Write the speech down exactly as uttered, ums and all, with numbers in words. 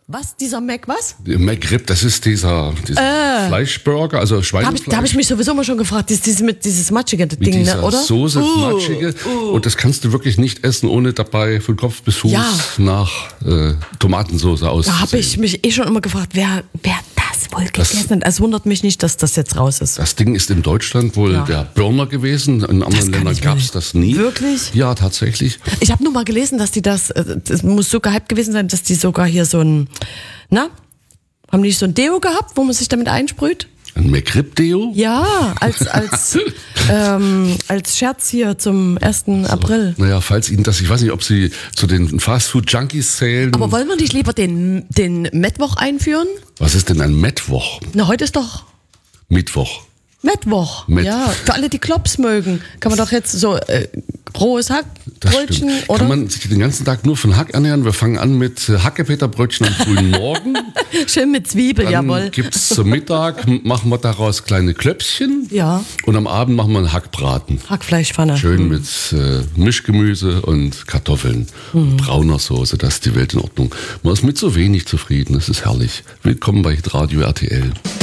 Was? Dieser Mac was? McRib, das ist dieser, dieser äh, Fleischburger, also Schweinefleisch. Da habe ich mich sowieso mal schon gefragt, dieses, dieses, mit, dieses matschige mit Ding, dieser ne, oder? Soße, uh, matschige. Uh. Und das kannst du wirklich nicht essen, ohne dabei von Kopf bis Fuß ja. nach äh, Tomatensoße auszusehen. Da habe ich mich eh schon immer gefragt, wer, wer das wohl gegessen hat. Es wundert mich nicht, dass das jetzt raus ist. Das Ding ist in Deutschland wohl ja. der Burner gewesen. In anderen Ländern gab es das nie. Wirklich? Ja, tatsächlich. Ich habe nur mal gelesen, dass die das, es muss so gehypt gewesen sein, dass die sogar hier so ein, na, haben die nicht so ein Deo gehabt, wo man sich damit einsprüht? Ein McRib-Deo? Ja, als, als, ähm, als Scherz hier zum ersten April. Naja, falls Ihnen das, ich weiß nicht, ob Sie zu den Fastfood-Junkies zählen. Aber wollen wir nicht lieber den, den Mittwoch einführen? Was ist denn ein Mittwoch? Na, heute ist doch Mittwoch. Mittwoch. Met- ja, für alle, die Klops mögen, kann man doch jetzt so äh, rohes Hackbrötchen oder? Kann man sich den ganzen Tag nur von Hack ernähren? Wir fangen an mit äh, Hackepeterbrötchen am frühen Morgen. Schön mit Zwiebel, Dann jawohl. gibt's zum Mittag, machen wir daraus kleine Klöpschen. Ja. Und am Abend machen wir einen Hackbraten. Hackfleischpfanne. Schön mit äh, Mischgemüse und Kartoffeln, mhm. brauner Soße, das ist die Welt in Ordnung. Man ist mit so wenig zufrieden, das ist herrlich. Willkommen bei Hitradio R T L.